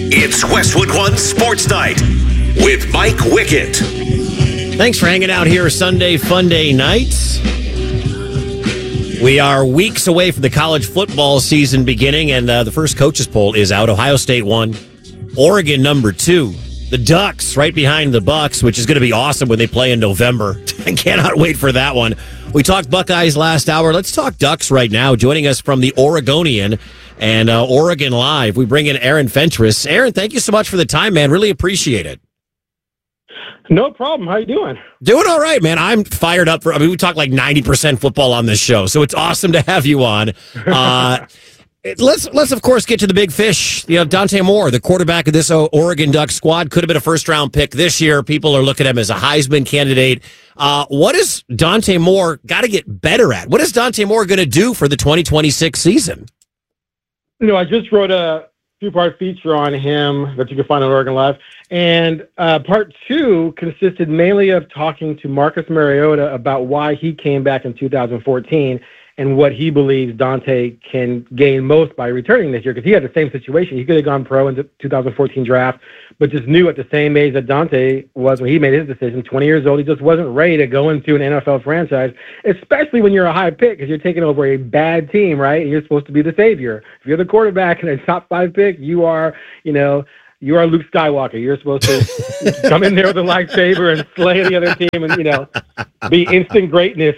It's Westwood One Sports Night with Mike Wickett. Thanks for hanging out here Sunday Funday night. We are weeks away from the college football season beginning, and the first coaches poll is out. Ohio State 1, Oregon number 2. The Ducks right behind the Bucks, which is going to be awesome when they play in November. I cannot wait for that one. We talked Buckeyes last hour. Let's talk Ducks right now. Joining us from the Oregonian and Oregon Live, we bring in Aaron Fentress. Aaron, thank you so much for the time, man. Really appreciate it. No problem. How you doing? Doing all right, man. I'm fired up we talk like 90% football on this show, so it's awesome to have you on. Let's of course get to the big fish. You know, Dante Moore, the quarterback of this Oregon Ducks squad, could have been a first-round pick this year. People are looking at him as a Heisman candidate. What is Dante Moore got to get better at? What is Dante Moore going to do for the 2026 season? You know, I just wrote a two-part feature on him that you can find on Oregon Live, and part 2 consisted mainly of talking to Marcus Mariota about why he came back in 2014 and what he believes Dante can gain most by returning this year, because he had the same situation. He could have gone pro in the 2014 draft, but just knew at the same age that Dante was when he made his decision, 20 years old, he just wasn't ready to go into an NFL franchise, especially when you're a high pick, because you're taking over a bad team, right? And you're supposed to be the savior. If you're the quarterback and a top 5 pick, you are Luke Skywalker. You're supposed to come in there with a lightsaber and slay the other team and, be instant greatness.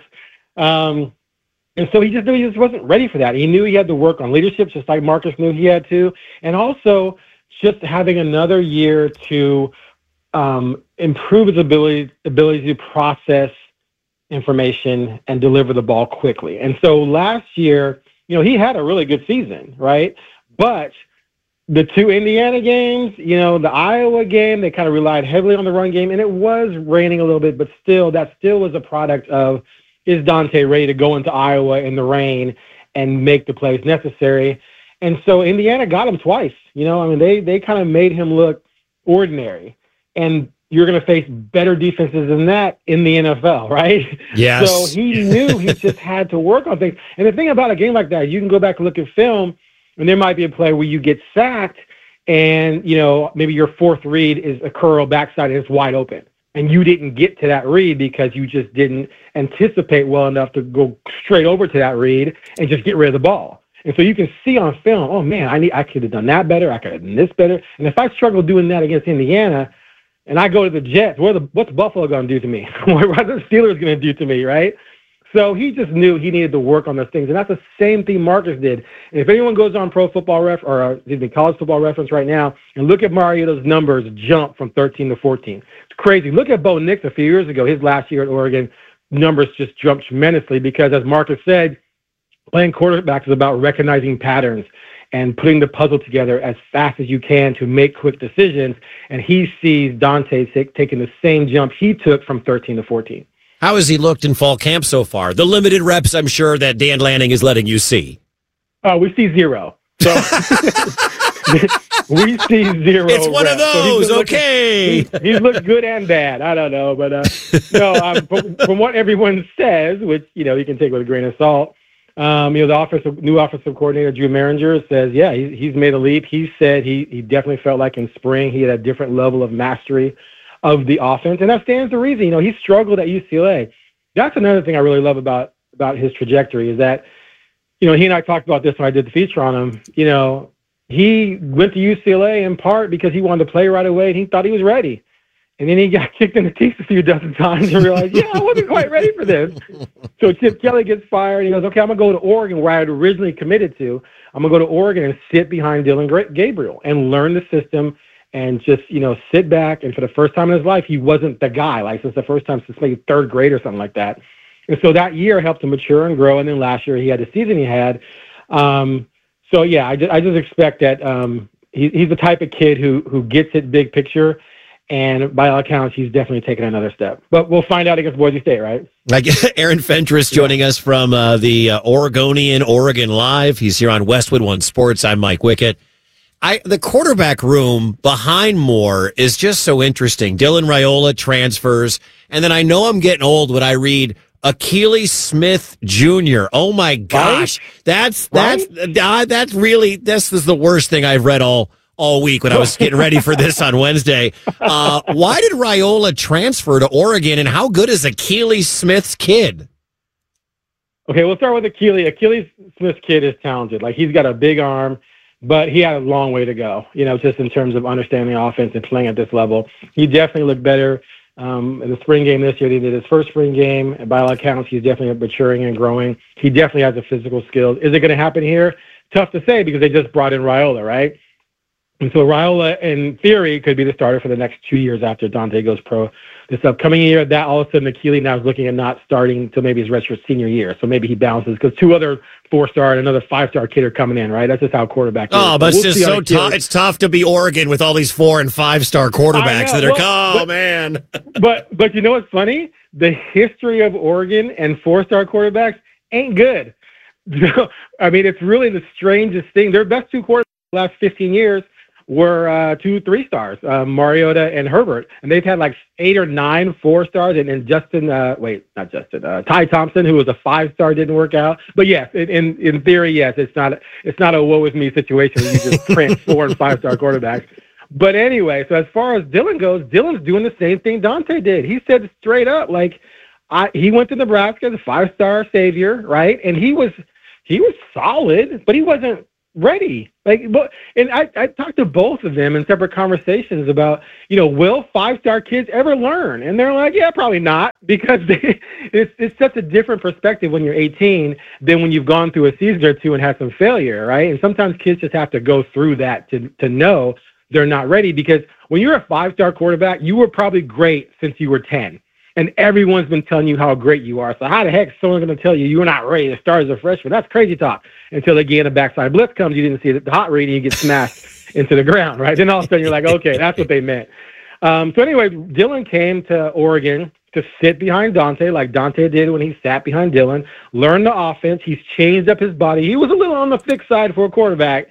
And so he just wasn't ready for that. He knew he had to work on leadership, just like Marcus knew he had to. And also just having another year to improve his ability to process information and deliver the ball quickly. And so last year, he had a really good season, right? But the 2 Indiana games, the Iowa game, they kind of relied heavily on the run game, and it was raining a little bit, but that still was a product of, is Dante ready to go into Iowa in the rain and make the plays necessary? And so Indiana got him twice. They kind of made him look ordinary. And you're going to face better defenses than that in the NFL, right? Yes. So he knew he just had to work on things. And the thing about a game like that, you can go back and look at film, and there might be a play where you get sacked and, maybe your fourth read is a curl backside and it's wide open. And you didn't get to that read because you just didn't anticipate well enough to go straight over to that read and just get rid of the ball. And so you can see on film, oh man, I could have done that better. I could have done this better. And if I struggle doing that against Indiana and I go to the Jets, what's Buffalo going to do to me? What are the Steelers going to do to me, right? So he just knew he needed to work on those things. And that's the same thing Marcus did. And if anyone goes on College Football Reference right now and look at Mariota's numbers jump from 13 to 14. It's crazy. Look at Bo Nix a few years ago. His last year at Oregon, numbers just jumped tremendously because, as Marcus said, playing quarterback is about recognizing patterns and putting the puzzle together as fast as you can to make quick decisions. And he sees Dante taking the same jump he took from 13 to 14. How has he looked in fall camp so far? The limited reps, I'm sure, that Dan Lanning is letting you see. We see 0. So we see 0. It's one of those, okay. He's looked good and bad. I don't know. But from what everyone says, which, you can take with a grain of salt, the new offensive coordinator, Drew Maringer, says, yeah, he's made a leap. He said he definitely felt like in spring he had a different level of mastery of the offense, and that stands to reason. He struggled at UCLA. That's another thing I really love about his trajectory is that, he and I talked about this when I did the feature on him. He went to UCLA in part because he wanted to play right away, and he thought he was ready. And then he got kicked in the teeth a few dozen times and realized, I wasn't quite ready for this. So Chip Kelly gets fired. He goes, okay, I'm going to go to Oregon where I had originally committed to. I'm going to go to Oregon and sit behind Dylan Gabriel and learn the system and just, sit back. And for the first time in his life, he wasn't the guy, like since the first time since maybe third grade or something like that. And so that year helped him mature and grow. And then last year he had the season he had. I just expect that he's the type of kid who gets it big picture. And by all accounts, he's definitely taken another step. But we'll find out against Boise State, right? Aaron Fentress joining us from the Oregonian, Oregon Live. He's here on Westwood One Sports. I'm Mike Wickett. The quarterback room behind Moore is just so interesting. Dylan Raiola transfers, and then I know I'm getting old when I read Akili Smith Jr. Oh my gosh, right? This is the worst thing I've read all all week when I was getting ready for this on Wednesday. Why did Raiola transfer to Oregon, and how good is Akili Smith's kid? Okay, we'll start with Akili. Akili Smith's kid is talented. Like, he's got a big arm, but he had a long way to go, just in terms of understanding the offense and playing at this level. He definitely looked better in the spring game this year. He did his first spring game, and by all accounts, he's definitely maturing and growing. He definitely has the physical skills. Is it going to happen here? Tough to say, because they just brought in Raiola, right? And so Raiola, in theory, could be the starter for the next 2 years after Dante goes pro this upcoming year. That all of a sudden, Akili now is looking at not starting until maybe his redshirt senior year. So maybe he bounces, because 2 other 4-star and another 5-star kid are coming in, right? That's just how quarterback is. Oh, but it's just so tough. It's tough to be Oregon with all these 4- and 5-star quarterbacks that are, man. But you know what's funny? The history of Oregon and 4-star quarterbacks ain't good. I mean, it's really the strangest thing. Their best 2 quarterbacks the last 15 years were 2 3-stars, Mariota and Herbert. And they've had like 8 or 9 4-stars. And then Ty Thompson, who was a 5-star, didn't work out. But yes, in theory, yes, it's not a woe is me situation where you just print 4- and 5-star quarterbacks. But anyway, so as far as Dylan goes, Dylan's doing the same thing Dante did. He said straight up, like, he went to Nebraska, the 5-star savior, right? And he was solid, but he wasn't ready. And I talked to both of them in separate conversations about, will 5-star kids ever learn? And they're like, yeah, probably not, because it's such a different perspective when you're 18 than when you've gone through a season or 2 and had some failure, right? And sometimes kids just have to go through that to know they're not ready, because when you're a 5-star quarterback, you were probably great since you were 10. And everyone's been telling you how great you are. So how the heck is someone going to tell you you're not ready to start as a freshman? That's crazy talk. Until again, a backside blitz comes, you didn't see the hot read, and you get smashed into the ground, right? Then all of a sudden you're like, okay, that's what they meant. So anyway, Dylan came to Oregon to sit behind Dante, like Dante did when he sat behind Dylan, learn the offense. He's changed up his body. He was a little on the thick side for a quarterback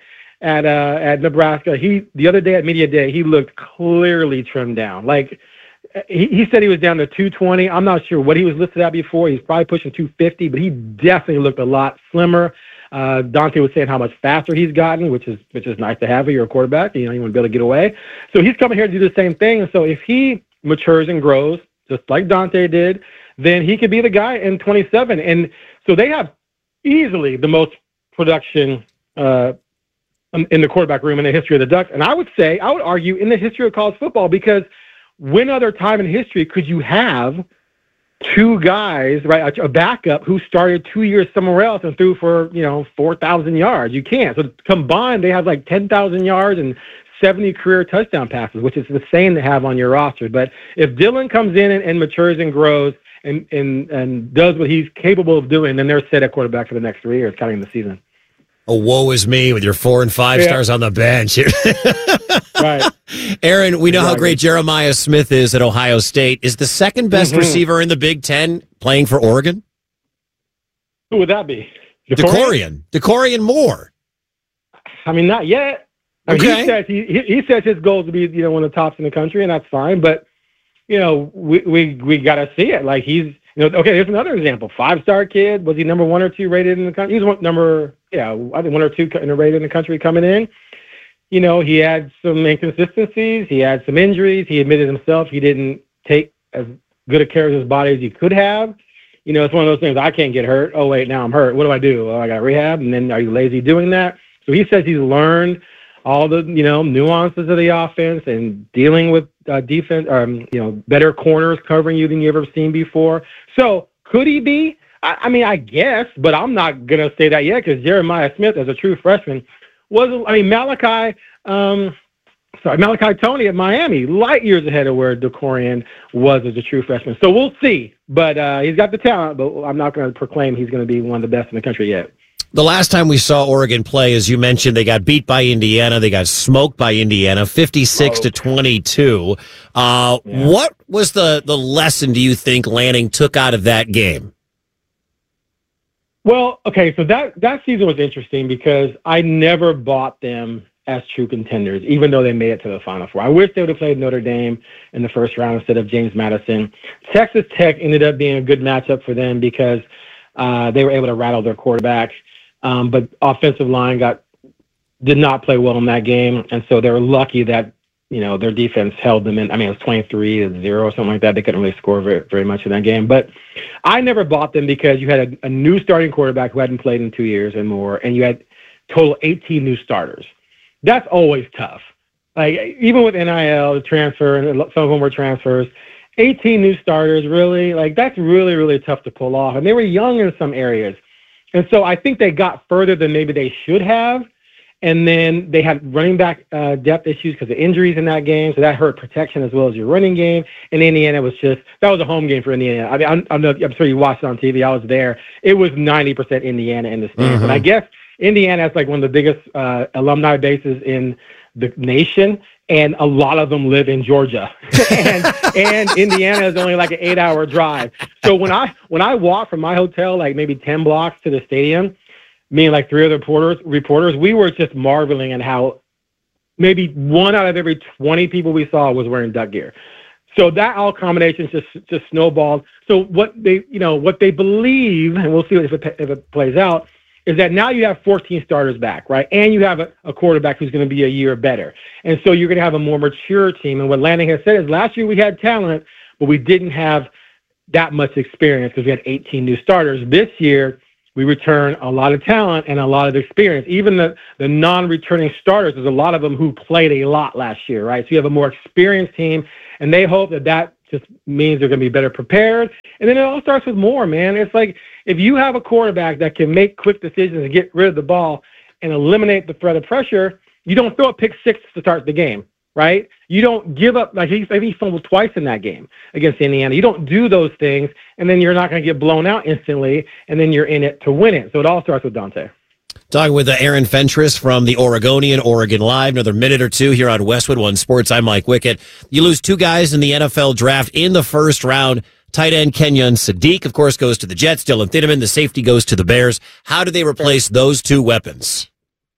at Nebraska. The other day at media day, he looked clearly trimmed down. Like, he said he was down to 220. I'm not sure what he was listed at before. He's probably pushing 250, but he definitely looked a lot slimmer. Dante was saying how much faster he's gotten, which is nice to have. You're a quarterback, you want to be able to get away. So he's coming here to do the same thing. And so if he matures and grows, just like Dante did, then he could be the guy in 27. And so they have easily the most production in the quarterback room in the history of the Ducks. And I would argue in the history of college football, because when other time in history could you have 2 guys, right, a backup who started 2 years somewhere else and threw for, 4,000 yards? You can't. So combined, they have like 10,000 yards and 70 career touchdown passes, which is insane to have on your roster. But if Dylan comes in and matures and grows and does what he's capable of doing, then they're set at quarterback for the next 3 years, counting the season. Oh, woe is me with your 4 and 5 stars on the bench. Right. Aaron, we know how great Jeremiah Smith is at Ohio State. Is the second best receiver in the Big Ten playing for Oregon? Who would that be? DeCorian Moore. I mean, not yet. Okay. He says his goal is to be, one of the tops in the country, and that's fine. But, we got to see it. Like, he's, okay, here's another example. 5-star kid. Was he number 1 or 2 rated in the country? He was I think 1 or 2 rated in the country coming in. He had some inconsistencies. He had some injuries. He admitted himself he didn't take as good a care of his body as he could have. It's one of those things. I can't get hurt. Oh, wait, now I'm hurt. What do I do? Oh, I got rehab. And then are you lazy doing that? So he says he's learned all the, nuances of the offense and dealing with defense, better corners covering you than you've ever seen before. So could he be? I mean, I guess, but I'm not going to say that yet, because Jeremiah Smith, as a true freshman, Malachi Toney at Miami, light years ahead of where DeCorian was as a true freshman. So we'll see. But he's got the talent, but I'm not going to proclaim he's going to be one of the best in the country yet. The last time we saw Oregon play, as you mentioned, they got beat by Indiana. They got smoked by Indiana, 56-22. What was the lesson, do you think, Lanning took out of that game? Well, okay, so that season was interesting because I never bought them as true contenders, even though they made it to the Final Four. I wish they would have played Notre Dame in the first round instead of James Madison. Texas Tech ended up being a good matchup for them because they were able to rattle their quarterback. But offensive line got did not play well in that game, and so they were lucky that their defense held them in. I mean, it was 23-0 or something like that. They couldn't really score very much in that game. But I never bought them because you had a new starting quarterback who hadn't played in 2 years and more, and you had total 18 new starters. That's always tough. Like, even with NIL, the transfer, and some of them were transfers, 18 new starters, really? Like, that's really, really tough to pull off. And they were young in some areas. And so I think they got further than maybe they should have. And then they had running back depth issues because of injuries in that game. So that hurt protection as well as your running game. And Indiana that was a home game for Indiana. I mean, I'm sure you watched it on TV. I was there. It was 90% Indiana in the stands. And I guess Indiana has like one of the biggest alumni bases in the nation. And a lot of them live in Georgia. and Indiana is only like an 8-hour drive. So when I walked from my hotel, like maybe 10 blocks to the stadium, me and like 3 other reporters, we were just marveling at how maybe 1 out of every 20 people we saw was wearing Duck gear. So that all combinations just snowballed. So what they believe, and we'll see if it plays out, is that now you have 14 starters back, right? And you have a quarterback who's going to be a year better. And so you're going to have a more mature team. And what Lanning has said is last year we had talent, but we didn't have that much experience because we had 18 new starters. This year, we return a lot of talent and a lot of experience. Even the non-returning starters, there's a lot of them who played a lot last year, right? So you have a more experienced team, and they hope that just means they're going to be better prepared. And then it all starts with more, man. It's like if you have a quarterback that can make quick decisions and get rid of the ball and eliminate the threat of pressure, you don't throw a pick six to start the game, right? You don't give up. Like he fumbled twice in that game against Indiana. You don't do those things, and then you're not going to get blown out instantly, and then you're in it to win it. So it all starts with Dante. Talking with Aaron Fentress from the Oregonian, Oregon Live. Another minute or two here on Westwood One Sports. I'm Mike Wickett. You lose 2 guys in the NFL draft in the first round. Tight end Kenyon Sadiq, of course, goes to the Jets. Dylan Thieneman, the safety, goes to the Bears. How do they replace those 2 weapons?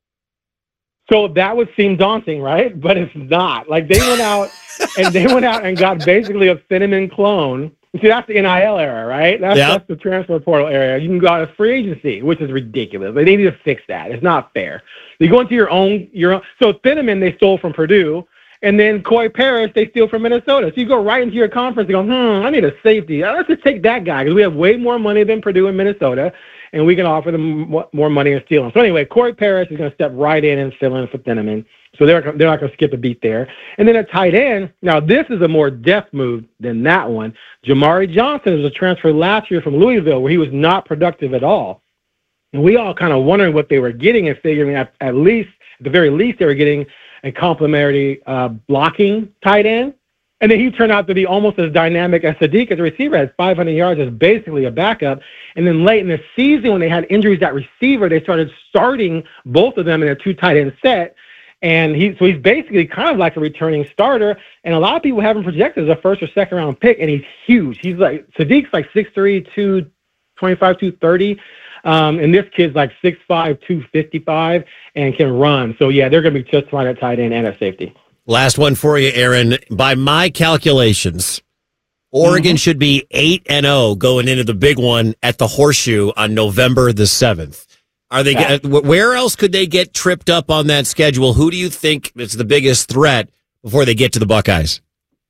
So that would seem daunting, right? But it's not. Like they went out and got basically a Thieneman clone. See, that's the NIL era, right? That's the transfer portal area. You can go out of free agency, which is ridiculous. They need to fix that. It's not fair. You go into your own. So Thieneman they stole from Purdue, and then Coy Parrish they steal from Minnesota. So you go right into your conference and go, I need a safety. Let's just take that guy because we have way more money than Purdue and Minnesota, and we can offer them more money and steal them. So anyway, Coy Parrish is going to step right in and fill in for Thieneman. So they're not going to skip a beat there. And then at tight end, now this is a more deft move than that one. Jamari Johnson was a transfer last year from Louisville where he was not productive at all. And we all kind of wondering what they were getting and figuring at the very least, they were getting a complimentary blocking tight end. And then he turned out to be almost as dynamic as Sadiq as a receiver, has 500 yards as basically a backup. And then late in the season when they had injuries at receiver, they started starting both of them in a 2 tight end set. And he's basically kind of like a returning starter. And a lot of people have him projected as a first or second round pick, and he's huge. He's like Sadiq's like 6'3", 225, 230. And this kid's like 6'5", 255 and can run. So yeah, they're gonna be just fine at tight end and at safety. Last one for you, Aaron. By my calculations, Oregon should be 8-0 going into the big one at the Horseshoe on November the 7th. Are they? Where else could they get tripped up on that schedule? Who do you think is the biggest threat before they get to the Buckeyes?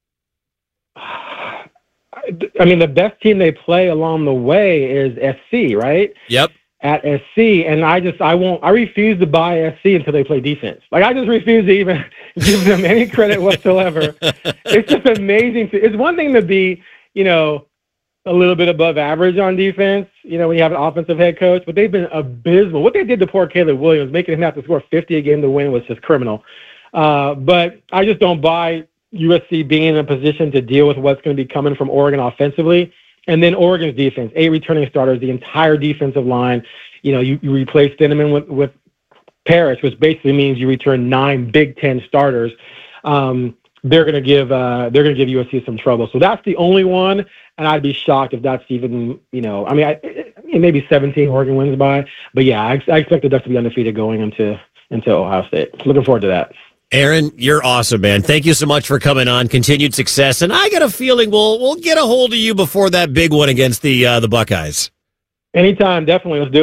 I mean, the best team they play along the way is SC, right? Yep. At SC, and I refuse to buy SC until they play defense. Like, I just refuse to even give them any credit whatsoever. It's just amazing. It's one thing to be, a little bit above average on defense, when you have an offensive head coach, but they've been abysmal. What they did to poor Caleb Williams, making him have to score 50 a game to win, was just criminal. But I just don't buy USC being in a position to deal with what's going to be coming from Oregon offensively. And then Oregon's defense, 8 returning starters, the entire defensive line. You replace Thieneman with Parrish, which basically means you return 9 Big Ten starters. They're going to give USC some trouble. So that's the only one, and I'd be shocked if that's even maybe 17 Oregon wins by. But yeah, I expect the Ducks to be undefeated going into Ohio State. Looking forward to that. Aaron, you're awesome, man. Thank you so much for coming on. Continued success, and I got a feeling we'll get a hold of you before that big one against the Buckeyes. Anytime, definitely. Let's do it.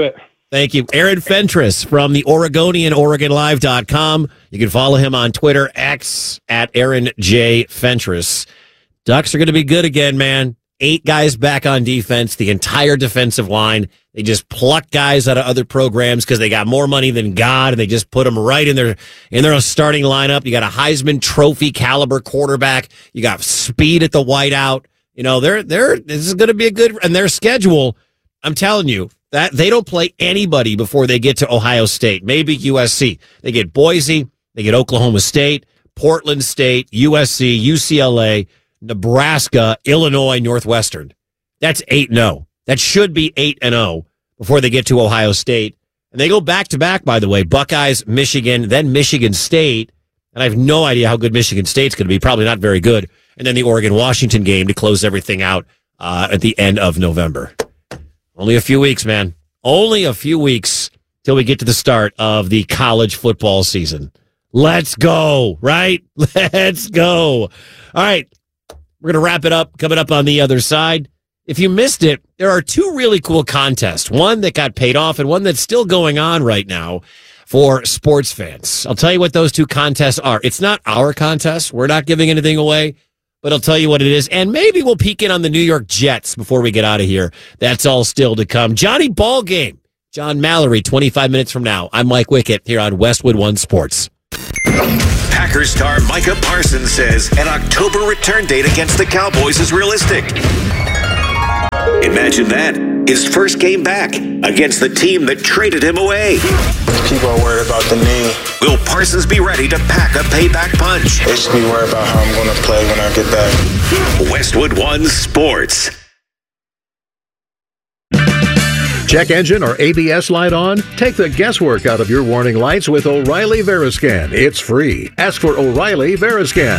Thank you. Aaron Fentress from the Oregonian, OregonLive.com. You can follow him on Twitter, X, at Aaron J. Fentress. Ducks are going to be good again, man. 8 guys back on defense, the entire defensive line. They just pluck guys out of other programs because they got more money than God, and they just put them right in their starting lineup. You got a Heisman Trophy caliber quarterback. You got speed at the whiteout. You know, this is going to be a good, and their schedule, I'm telling you, that they don't play anybody before they get to Ohio State, maybe USC. They get Boise, they get Oklahoma State, Portland State, USC, UCLA, Nebraska, Illinois, Northwestern. That's 8-0. That should be 8-0 before they get to Ohio State. And they go back-to-back, by the way. Buckeyes, Michigan, then Michigan State. And I have no idea how good Michigan State's going to be. Probably not very good. And then the Oregon-Washington game to close everything out at the end of November. Only a few weeks, man. Only a few weeks till we get to the start of the college football season. Let's go, right? Let's go. All right. We're going to wrap it up coming up on the other side. If you missed it, there are 2 really cool contests. One that got paid off and one that's still going on right now for sports fans. I'll tell you what those 2 contests are. It's not our contest. We're not giving anything away, but I'll tell you what it is. And maybe we'll peek in on the New York Jets before we get out of here. That's all still to come. Johnny Ballgame, John Mallory, 25 minutes from now. I'm Mike Wickett here on Westwood One Sports. Packers star Micah Parsons says an October return date against the Cowboys is realistic. Imagine that. His first game back against the team that traded him away. People are worried about the knee. Will Parsons be ready to pack a payback punch? They should be worried about how I'm going to play when I get back. Westwood One Sports. Check engine or ABS light on? Take the guesswork out of your warning lights with O'Reilly Veriscan. It's free. Ask for O'Reilly Veriscan.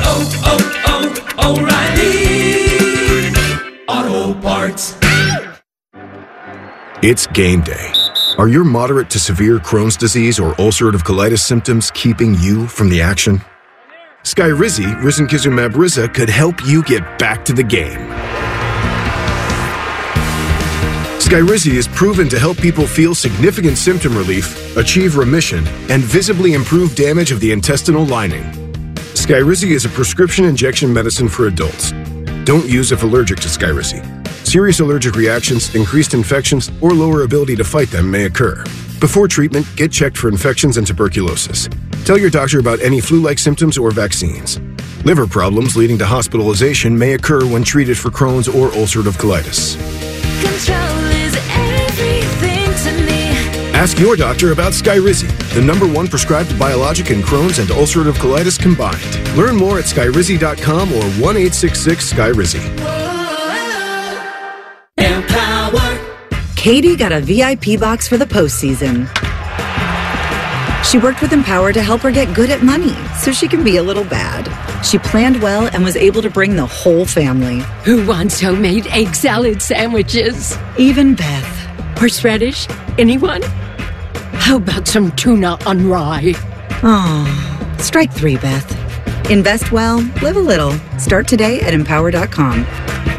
O'Reilly Auto Parts. It's game day. Are your moderate to severe Crohn's disease or ulcerative colitis symptoms keeping you from the action? Skyrizi, risankizumab Riza, could help you get back to the game. Skyrizi is proven to help people feel significant symptom relief, achieve remission, and visibly improve damage of the intestinal lining. Skyrizi is a prescription injection medicine for adults. Don't use if allergic to Skyrizi. Serious allergic reactions, increased infections, or lower ability to fight them may occur. Before treatment, get checked for infections and tuberculosis. Tell your doctor about any flu-like symptoms or vaccines. Liver problems leading to hospitalization may occur when treated for Crohn's or ulcerative colitis. Control is everything to me. Ask your doctor about Skyrizi, the #1 prescribed biologic in Crohn's and ulcerative colitis combined. Learn more at skyrizi.com or 1-866-SKYRIZI. Empower. Katie got a VIP box for the postseason. She worked with Empower to help her get good at money so she can be a little bad. She planned well and was able to bring the whole family. Who wants homemade egg salad sandwiches? Even Beth. Horseradish? Anyone? How about some tuna on rye? Oh, strike 3, Beth. Invest well, live a little. Start today at Empower.com.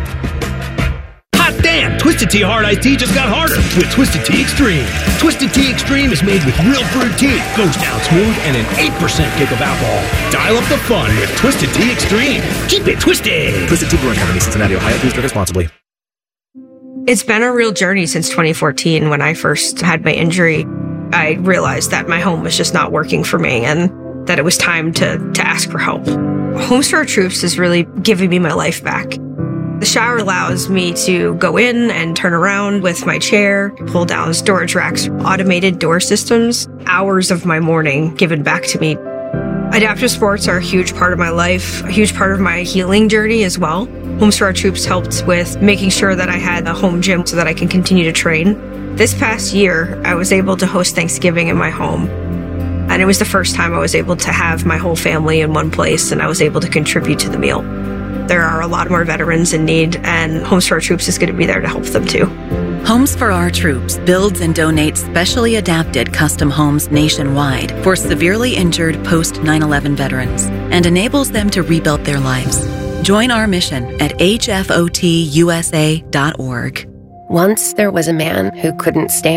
Hot damn! Twisted Tea Hard Iced Tea just got harder with Twisted Tea Extreme. Twisted Tea Extreme is made with real brewed tea, goes down smooth, and an 8% kick of alcohol. Dial up the fun with Twisted Tea Extreme. Keep it twisted! Twisted Tea Brewing Company, Cincinnati, Ohio. Please drink responsibly. It's been a real journey since 2014 when I first had my injury. I realized that my home was just not working for me and that it was time to ask for help. Homes for Our Troops is really giving me my life back. The shower allows me to go in and turn around with my chair, pull down storage racks, automated door systems, hours of my morning given back to me. Adaptive sports are a huge part of my life, a huge part of my healing journey as well. Homes for Our Troops helped with making sure that I had a home gym so that I can continue to train. This past year, I was able to host Thanksgiving in my home. And it was the first time I was able to have my whole family in one place and I was able to contribute to the meal. There are a lot more veterans in need, and Homes for Our Troops is going to be there to help them too. Homes for Our Troops builds and donates specially adapted custom homes nationwide for severely injured post-9/11 veterans and enables them to rebuild their lives. Join our mission at hfotusa.org. Once there was a man who couldn't stand.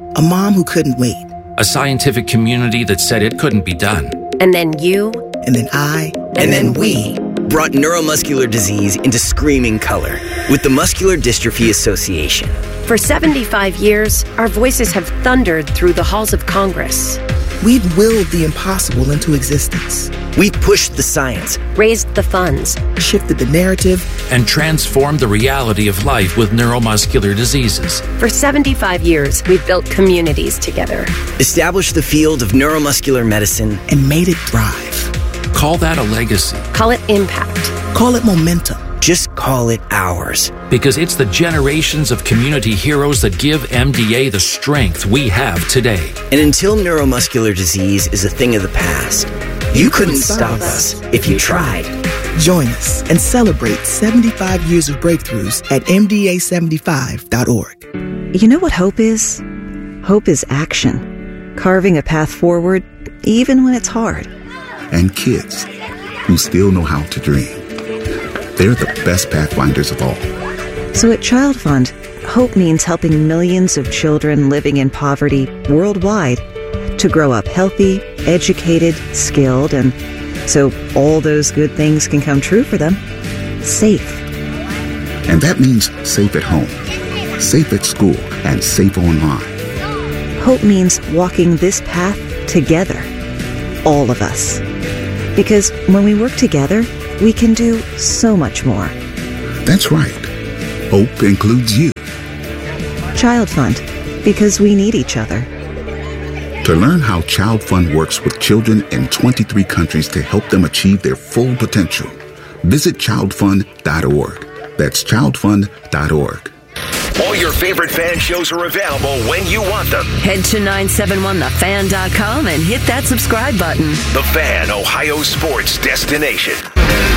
A mom who couldn't wait. A scientific community that said it couldn't be done. And then you. And then I. And then we. Brought neuromuscular disease into screaming color with the Muscular Dystrophy Association. For 75 years, our voices have thundered through the halls of Congress. We've willed the impossible into existence. We've pushed the science, raised the funds, shifted the narrative, and transformed the reality of life with neuromuscular diseases. For 75 years, we've built communities together, established the field of neuromuscular medicine, and made it thrive. Call that a legacy. Call it impact. Call it momentum. Just call it ours. Because it's the generations of community heroes that give MDA the strength we have today. And until neuromuscular disease is a thing of the past, you couldn't stop us if you tried. Join us and celebrate 75 years of breakthroughs at MDA75.org. You know what hope is? Hope is action. Carving a path forward, even when it's hard. And kids who still know how to dream. They're the best pathfinders of all. So at Child Fund, hope means helping millions of children living in poverty worldwide to grow up healthy, educated, skilled, and so all those good things can come true for them. Safe. And that means safe at home, safe at school, and safe online. Hope means walking this path together. All of us. Because when we work together, we can do so much more. That's right. Hope includes you. Child Fund, because we need each other. To learn how Child Fund works with children in 23 countries to help them achieve their full potential, visit childfund.org. That's childfund.org. All your favorite fan shows are available when you want them. Head to 971thefan.com and hit that subscribe button. The Fan, Ohio sports destination.